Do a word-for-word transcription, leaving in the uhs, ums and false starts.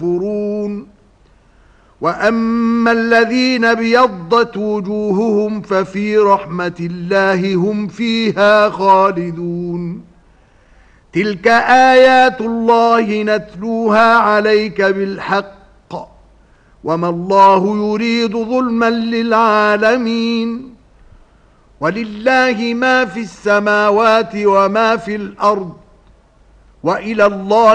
يكفرون. وأما الذين ابيضت وجوههم ففي رحمة الله هم فيها خالدون. تلك آيات الله نتلوها عليك بالحق وما الله يريد ظلما للعالمين. ولله ما في السماوات وما في الأرض وإلى الله